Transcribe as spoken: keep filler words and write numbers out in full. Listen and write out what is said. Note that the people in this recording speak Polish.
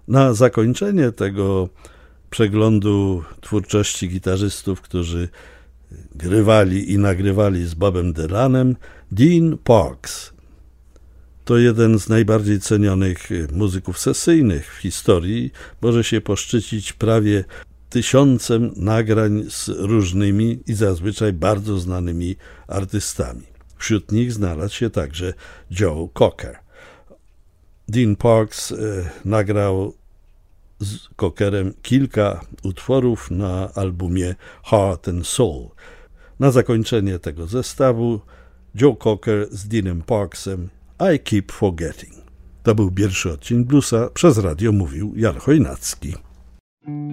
Na zakończenie tego przeglądu twórczości gitarzystów, którzy grywali i nagrywali z Bobem Dylanem, Dean Parks. To jeden z najbardziej cenionych muzyków sesyjnych w historii. Może się poszczycić prawie tysiącem nagrań z różnymi i zazwyczaj bardzo znanymi artystami. Wśród nich znalazł się także Joe Cocker. Dean Parks e, nagrał z Cockerem kilka utworów na albumie Heart and Soul. Na zakończenie tego zestawu Joe Cocker z Deanem Parksem I Keep Forgetting. To był pierwszy odcinek Bluesa. Przez radio mówił Jan Chojnacki.